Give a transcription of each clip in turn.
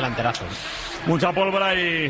delanterazo. Mucha pólvora y...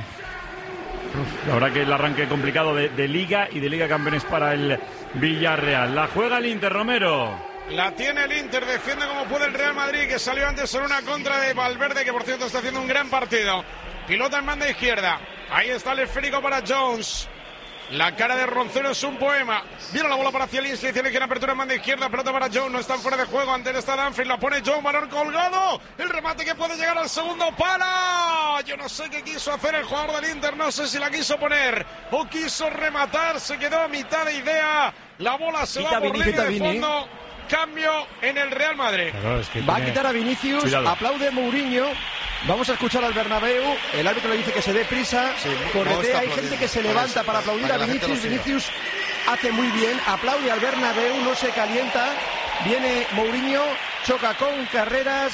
la verdad que el arranque complicado de Liga y de Liga Campeones para el Villarreal. La juega el Inter, Romero. La tiene el Inter, defiende como puede el Real Madrid, que salió antes en una contra de Valverde, que por cierto está haciendo un gran partido. Pilota en banda izquierda. Ahí está el esférico para Jones. La cara de Roncero es un poema. Viene la bola para Zielinski, tiene que ir apertura en banda izquierda, pelota para Jones, no están fuera de juego, antes está Danfield, la pone Jones, balón colgado, el remate que puede llegar al segundo palo. Yo no sé qué quiso hacer el jugador del Inter, no sé si la quiso poner o quiso rematar, se quedó a mitad de idea, la bola se va por línea de fondo. Cambio en el Real Madrid. Claro, es que va a quitar a Vinicius, Cuidado. aplaude Mourinho. Vamos a escuchar al Bernabéu. El árbitro le dice que se dé prisa. Corretea, hay gente que se levanta para aplaudir a Vinicius. Vinicius hace muy bien, aplaude al Bernabéu, no se calienta. Viene Mourinho, choca con Carreras,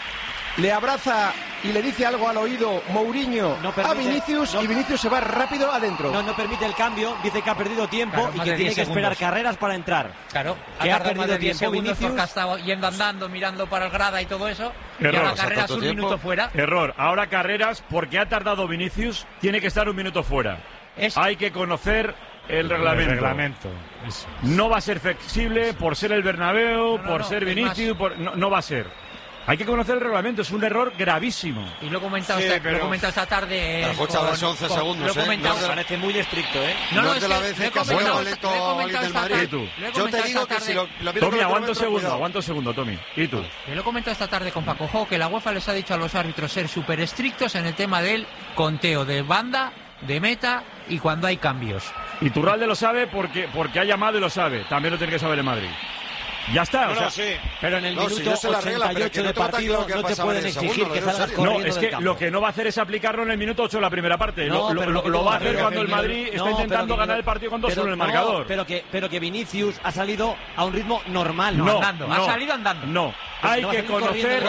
le abraza y le dice algo al oído Mourinho a Vinicius, y Vinicius se va rápido adentro. No permite el cambio, dice que ha perdido tiempo, claro, y que tiene que esperar Carreras para entrar. Claro, que ha perdido 10 segundos porque ha estado yendo andando, mirando para el grada y todo eso. Error. Y ahora Carreras un minuto fuera. Error. Ahora Carreras, porque ha tardado Vinicius, tiene que estar un minuto fuera. Hay que conocer el reglamento. Eso. No va a ser flexible por ser el Bernabéu, por ser Vinicius, no va a ser. Hay que conocer el reglamento, es un error gravísimo. Y lo he comentado, esta tarde. La fecha de 11 segundos, Me parece muy estricto, ¿eh? No es de la vez que ha sido lento a alguien del Madrid. ¿Y tú? Yo te digo que si lo Tommy, aguanta un segundo, Tommy. ¿Y tú? Yo lo he comentado esta tarde con Paco Jo, que la UEFA les ha dicho a los árbitros ser súper estrictos en el tema del conteo de banda, de meta y cuando hay cambios. Y Turralde lo sabe porque ha llamado y lo sabe. También lo tiene que saber el Madrid. Ya está, sí. Pero en el minuto si yo sé la regla, 88 de partido no te pueden exigir que salgas corriendo. No, es que lo que no va a hacer es aplicarlo en el minuto 8 de la primera parte. Lo va a hacer cuando el Madrid está intentando ganar el partido con 2-1 en el marcador. Pero que Vinicius ha salido a un ritmo normal. Ha salido andando. No. Hay que conocer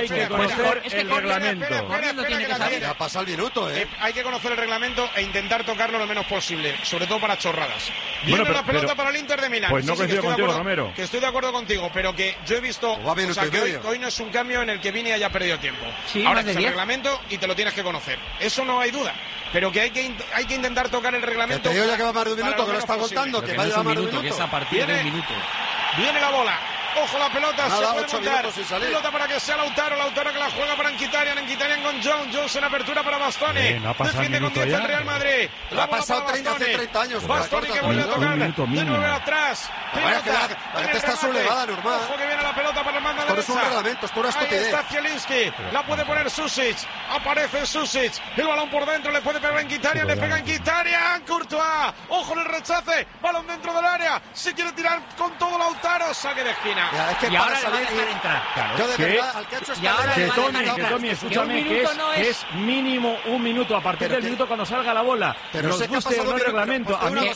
el reglamento. Ya pasa el minuto, Hay que conocer el reglamento e intentar tocarlo lo menos posible, sobre todo para chorradas. Viene la pelota para el Inter de Milán. Pues no coincido contigo, Romero. Que estoy de acuerdo contigo, pero que yo he visto que hoy no es un cambio en el que Vini haya perdido tiempo. Sí, ahora es el reglamento y te lo tienes que conocer. Eso no hay duda. Pero que hay que intentar tocar el reglamento. Que te digo ya que va más de un minuto, que lo está contando, que va a llevar más de un minuto. Que es a partir del minuto. Viene la bola. Ojo la pelota, nada, se puede montar. Pelota para que sea Lautaro que la juega para Mkhitaryan con Jones en apertura para Bastoni. Defiende con 10 el Real Madrid. La ha pasado 30 años. Bastoni que vuelve a tocar de nuevo atrás. La gente está sublevada, normal. Ojo que viene la pelota para el mando derecha. Esto no es un reglamento, esto es una estupidez. Ahí está Zielinski, la puede poner Susic. Aparece Susic, el balón por dentro, le puede pegar Mkhitaryan, le pega Mkhitaryan, Courtois. Ojo en el rechace, balón dentro del área. Se quiere tirar con todo Lautaro, saque de esquina. Ya, es que y ahora le va a dejar entrar. Claro. Yo de verdad, al que ha hecho que Tommy, escúchame, que es mínimo un minuto a partir del minuto cuando salga la bola. Pero nos guste o no el reglamento. A mí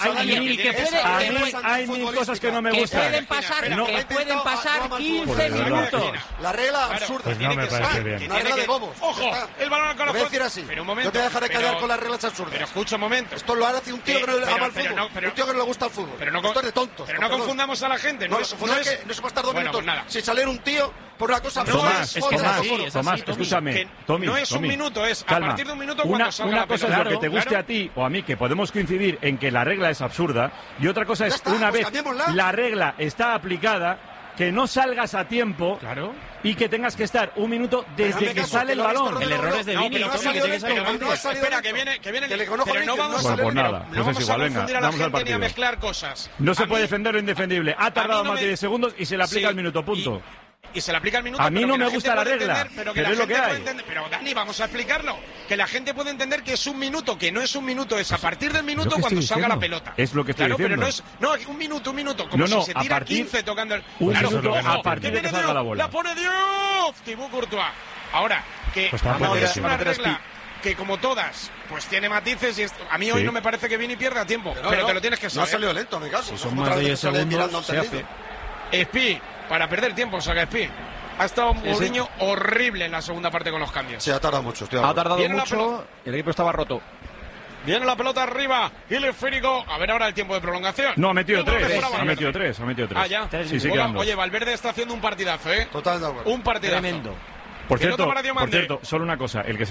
hay mil cosas que no me gustan. Que pueden pasar 15 minutos. La regla absurda. Pues no me parece bien. Una regla de bobos. Ojo, el balón al corazón. Voy a decir así. Pero un momento. Yo te dejaré callar con las reglas absurdas. Pero escucha un momento. Esto lo hace un tío que no le ama el fútbol. Un tío que no le gusta el fútbol. Esto es de tontos. Pero no confundamos a la gente. No se puede estar 2 minutos sin salir un tío por una cosa. Tomás, escúchame. Tommy, no es un minuto, es a partir de un minuto cuando salga una cosa es lo que te guste a ti o a mí, que podemos coincidir en que la regla es absurda, y otra cosa es una vez la regla está aplicada, que no salgas a tiempo y que tengas que estar un minuto desde que sale el balón. El error es de Vini. Espera, que viene. Pero no vamos a confundir a la gente ni a mezclar cosas. No se puede defender lo indefendible. Ha tardado más de 10 segundos y se le aplica el minuto, punto. Y se le aplica el minuto. A mí no me gusta la regla, pero es lo que hay. Pero Dani, vamos a explicarlo. Que la gente puede entender que es un minuto, que no es un minuto, es a partir del minuto cuando salga la pelota. Es lo que estoy diciendo. Pero no es un minuto, como si se tira 15 tocando el... Un minuto a partir de que salga la bola. La pone Diouf, Thibaut Courtois. Ahora, que es una regla que como todas, pues tiene matices y a mí hoy no me parece que Vini pierda tiempo, pero te lo tienes que saber. No ha salido lento, me caso. Si son más de 10 segundos, se hace. Espi, para perder tiempo, saca Espi. Ha estado Mourinho horrible en la segunda parte con los cambios. Sí, ha tardado mucho. Ha tardado mucho, el equipo estaba roto. Viene la pelota arriba y el esférico. A ver ahora el tiempo de prolongación. No, ha metido 3. Ha metido 3. Ah, ya. Sí, Oye, Valverde está haciendo un partidazo, Total de acuerdo. Un partidazo. Tremendo. Por cierto, solo una cosa. El que